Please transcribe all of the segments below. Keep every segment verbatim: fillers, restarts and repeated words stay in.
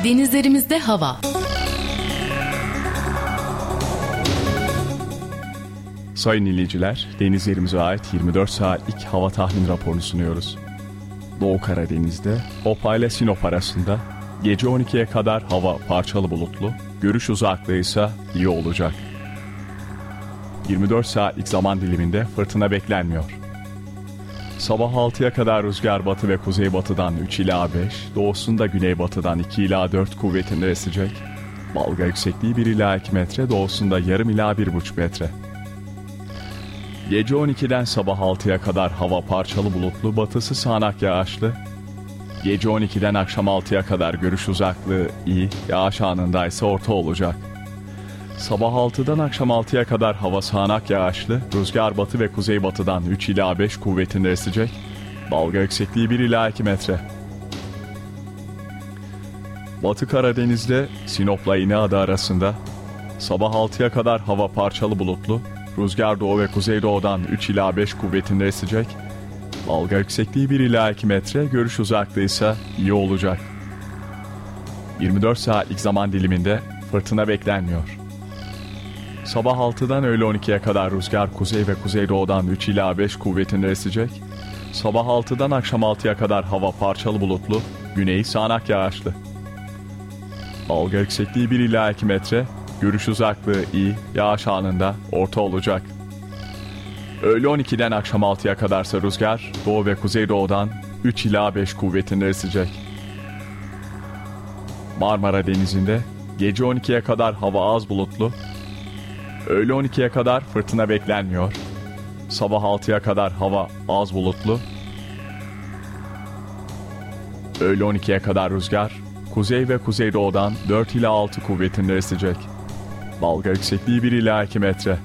Denizlerimizde hava. Sayın dinleyiciler, denizlerimize ait yirmi dört saatlik hava tahmin raporunu sunuyoruz. Doğu Karadeniz'de Hopa ile Sinop arasında gece on ikiye kadar hava parçalı bulutlu, görüş uzaklığı ise iyi olacak. yirmi dört saatlik zaman diliminde fırtına beklenmiyor. Sabah altıya kadar rüzgar batı ve kuzeybatıdan üç ila beş, doğusunda güneybatıdan iki ila dört kuvvetinde esecek. Dalga yüksekliği bir ila iki metre, doğusunda yarım ila bir buçuk metre. Gece on ikiden sabah altıya kadar hava parçalı bulutlu, batısı sağanak yağışlı. Gece on ikiden akşam altıya kadar görüş uzaklığı iyi, yağış anında ise orta olacak. Sabah altıdan akşam altıya kadar hava sağanak yağışlı, rüzgar batı ve kuzeybatıdan üç ila beş kuvvetinde esecek. Dalga yüksekliği bir ila iki metre. Batı Karadeniz'de Sinop'la İnegöl arasında sabah altıya kadar hava parçalı bulutlu, rüzgar doğu ve kuzeydoğudan üç ila beş kuvvetinde esecek. Dalga yüksekliği bir ila iki metre, görüş uzaklığı ise iyi olacak. yirmi dört saatlik zaman diliminde fırtına beklenmiyor. Sabah altıdan öğle on ikiye kadar rüzgar kuzey ve kuzeydoğudan üç ila beş kuvvetinde esecek. Sabah altıdan akşam altıya kadar hava parçalı bulutlu, güneyi sağanak yağışlı. Dalga yüksekliği bir ila iki metre, görüş uzaklığı iyi, yağış anında orta olacak. Öğle on ikiden akşam altıya kadarsa rüzgar doğu ve kuzeydoğudan üç ila beş kuvvetinde esecek. Marmara Denizi'nde gece on ikiye kadar hava az bulutlu, öğle on ikiye kadar fırtına beklenmiyor. Sabah altıya kadar hava az bulutlu, öğle on ikiye kadar rüzgar kuzey ve kuzeydoğudan dört ila altı kuvvetinde esecek. Dalga yüksekliği bir ila iki metre.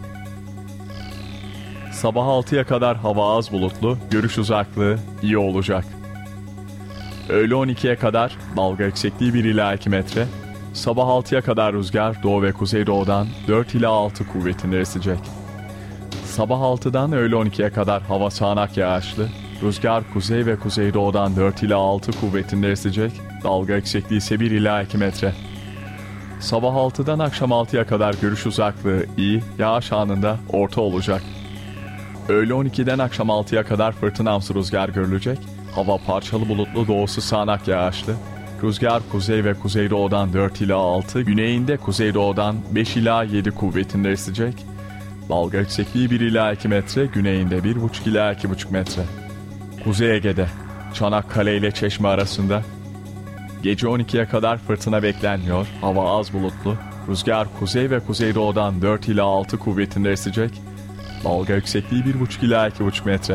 Sabah altıya kadar hava az bulutlu, görüş uzaklığı iyi olacak. Öğle on ikiye kadar dalga yüksekliği bir ila iki metre. Sabah altıya kadar rüzgar doğu ve kuzeydoğudan dört ila altı kuvvetinde esecek. Sabah altıdan öğle on ikiye kadar hava sağanak yağışlı, rüzgar kuzey ve kuzeydoğudan dört ila altı kuvvetinde esecek. Dalga yüksekliği ise bir ila iki metre. Sabah altıdan akşam altıya kadar görüş uzaklığı iyi, yağış anında orta olacak. Öğle on ikiden akşam altıya kadar fırtınamsı rüzgar görülecek. Hava parçalı bulutlu, doğusu sağanak yağışlı. Rüzgar kuzey ve kuzeydoğudan dört ila altı, güneyinde kuzeydoğudan beş ila yedi kuvvetinde esecek. Dalga yüksekliği bir ila iki metre, güneyinde bir buçuk ila iki buçuk metre. Kuzey Ege'de Çanakkale ile Çeşme arasında gece on ikiye kadar fırtına beklenmiyor. Hava az bulutlu. Rüzgar kuzey ve kuzeydoğudan dört ila altı kuvvetinde esecek. Dalga yüksekliği bir buçuk ila iki buçuk metre.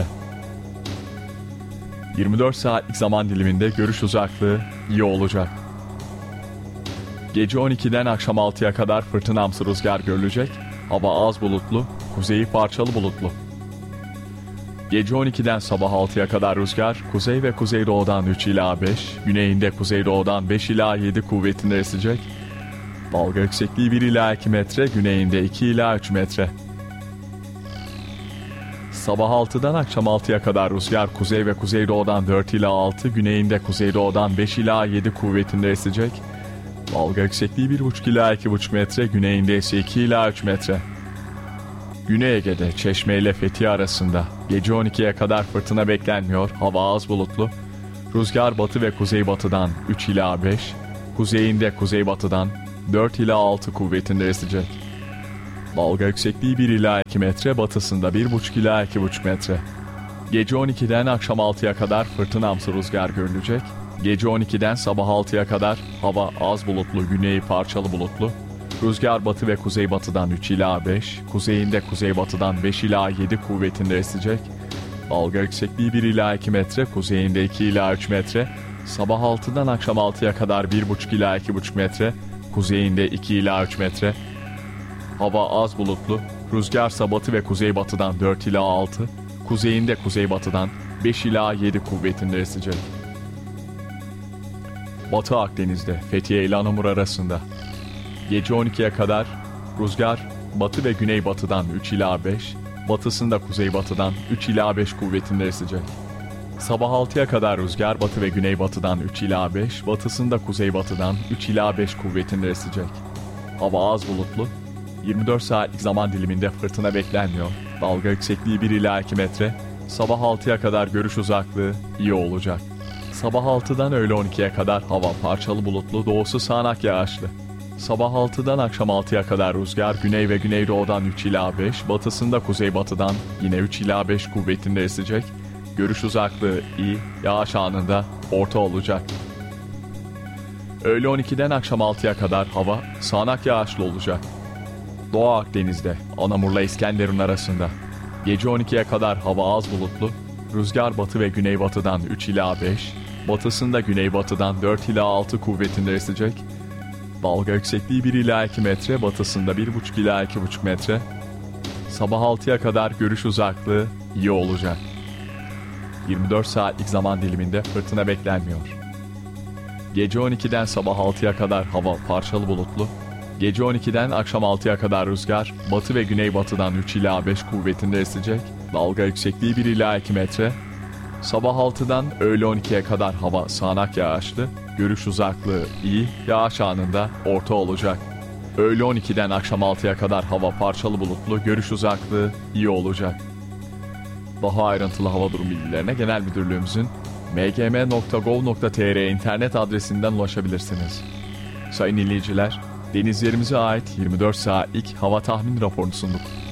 yirmi dört saatlik zaman diliminde görüş uzaklığı iyi olacak. Gece on ikiden akşam altıya kadar fırtınamsı rüzgar görülecek. Hava az bulutlu, kuzeyi parçalı bulutlu. Gece on ikiden sabah altıya kadar rüzgar kuzey ve kuzeydoğudan üç ila beş, güneyinde kuzeydoğudan beş ila yedi kuvvetinde esecek. Dalga yüksekliği bir ila iki metre, güneyinde iki ila üç metre. Sabah altıdan akşam altıya kadar rüzgar kuzey ve kuzeydoğudan dört ila altı, güneyinde kuzeydoğudan beş ila yedi kuvvetinde esecek. Dalga yüksekliği bir buçuk ila iki buçuk metre, güneyinde ise iki ila üç metre. Güney Ege'de Çeşme ile Fethiye arasında gece on ikiye kadar fırtına beklenmiyor. Hava az bulutlu. Rüzgar batı ve kuzeybatıdan üç ila beş, kuzeyinde kuzeybatıdan dört ila altı kuvvetinde esecek. Dalga yüksekliği bir ila iki metre, batısında bir buçuk ila iki buçuk metre. Gece on ikiden akşam altıya kadar fırtınamsı rüzgar görülecek. Gece on ikiden sabah altıya kadar hava az bulutlu, güneyi parçalı bulutlu. Rüzgar batı ve kuzeybatıdan üç ila beş, kuzeyinde kuzeybatıdan beş ila yedi kuvvetinde esecek. Dalga yüksekliği bir ila iki metre, kuzeyinde iki ila üç metre. Sabah altıdan akşam altıya kadar bir buçuk ila iki buçuk metre, kuzeyinde iki ila üç metre. Hava az bulutlu, rüzgar batı ve kuzeybatıdan dört ila altı, kuzeyinde kuzeybatıdan beş ila yedi kuvvetinde esecek. Batı Akdeniz'de Fethiye ile Anamur arasında gece on ikiye kadar rüzgar batı ve güneybatıdan üç ila beş, batısında kuzeybatıdan üç ila beş kuvvetinde esecek. Sabah altıya kadar rüzgar batı ve güneybatıdan üç ila beş, batısında kuzeybatıdan üç ila beş kuvvetinde esecek. Hava az bulutlu. yirmi dört saatlik zaman diliminde fırtına beklenmiyor. Dalga yüksekliği bir ila iki metre. Sabah altıya kadar görüş uzaklığı iyi olacak. Sabah altıdan öğle on ikiye kadar hava parçalı bulutlu, doğusu sağanak yağışlı. Sabah altıdan akşam altıya kadar rüzgar güney ve güneydoğudan üç ila beş, batısında kuzeybatıdan yine üç ila beş kuvvetinde esecek. Görüş uzaklığı iyi, yağış anında orta olacak. Öğle on ikiden akşam altıya kadar hava sağanak yağışlı olacak. Doğu Akdeniz'de Anamur'la İskenderun arasında. Gece on ikiye kadar hava az bulutlu, rüzgar batı ve güneybatıdan üç ila beş, batısında güneybatıdan dört ila altı kuvvetinde esecek. Dalga yüksekliği bir ila iki metre, batısında bir buçuk ila iki buçuk metre. Sabah altıya kadar görüş uzaklığı iyi olacak. yirmi dört saatlik zaman diliminde fırtına beklenmiyor. Gece on ikiden sabah altıya kadar hava parçalı bulutlu. Gece on ikiden akşam altıya kadar rüzgar batı ve güneybatıdan üç ila beş kuvvetinde esecek. Dalga yüksekliği bir ila iki metre. Sabah altıdan öğle on ikiye kadar hava sağanak yağışlı. Görüş uzaklığı iyi, yağış anında orta olacak. Öğle on ikiden akşam altıya kadar hava parçalı bulutlu, görüş uzaklığı iyi olacak. Daha ayrıntılı hava durum bilgilerine Genel Müdürlüğümüzün m g m nokta gov nokta t r internet adresinden ulaşabilirsiniz. Sayın dinleyiciler, denizlerimize ait yirmi dört saatlik hava tahmin raporunu sunduk.